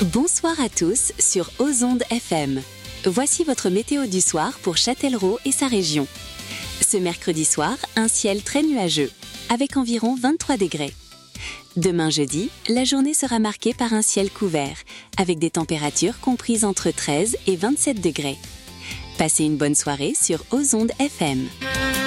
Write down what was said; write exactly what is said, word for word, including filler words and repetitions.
Bonsoir à tous sur Ozonde F M. Voici votre météo du soir pour Châtellerault et sa région. Ce mercredi soir, un ciel très nuageux, avec environ vingt-trois degrés. Demain jeudi, la journée sera marquée par un ciel couvert, avec des températures comprises entre treize et vingt-sept degrés. Passez une bonne soirée sur Ozonde F M.